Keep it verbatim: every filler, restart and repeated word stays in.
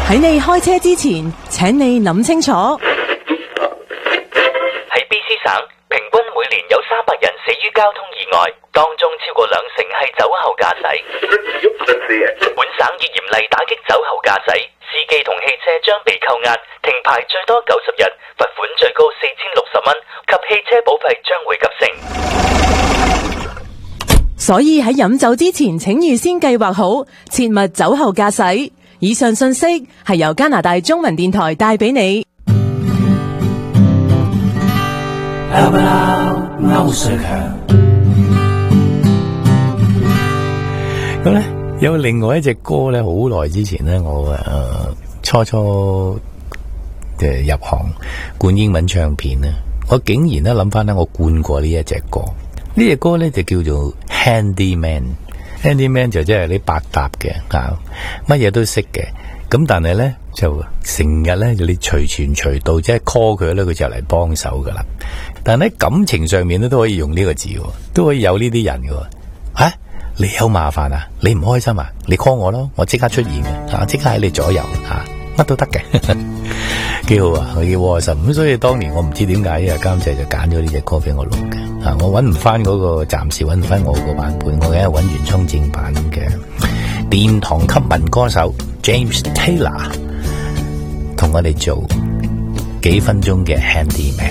喺你開車之前，請你諗清楚。 喺 B C 省，平均每年有三百人死於交通意外，當中超過兩成係酒後駕駛。本省已嚴厲打擊酒後駕駛，司機同汽車將被扣押、停牌最多九十日，罰款最高四千六十蚊，及汽車保費將會急升。 所以喺飲酒之前，請預先計劃好，切勿酒後駕駛。以上信息係由加拿大中文電台帶俾你。 歐瑞強咁咧，有另外一隻歌咧，好耐之前咧，我誒、呃、初初嘅入行灌英文唱片咧，我竟然咧諗翻咧，我灌過呢一隻歌。呢隻歌咧就叫做 Handyman。Handyman 就即係啲百搭嘅啊，乜嘢都識嘅。咁但係咧就成日咧，你隨傳隨到，即係 call 佢咧，佢就嚟幫手噶啦。但係喺感情上面咧都可以用呢個字，都可以有呢啲人嘅。吓、啊，你有麻煩啊？你唔開心啊？你 call 我咯，我即刻出現嘅，啊，即刻喺你左右，吓、啊，乜都得嘅，幾好啊，幾窩心。咁所以當年我唔知點解呢個監製就揀咗呢隻歌俾我錄嘅。啊，我搵唔翻嗰個，暫時搵唔翻我個版本，我梗係搵原創正版嘅。殿堂級民歌手 James Taylor 同我哋做幾分鐘嘅 Handyman。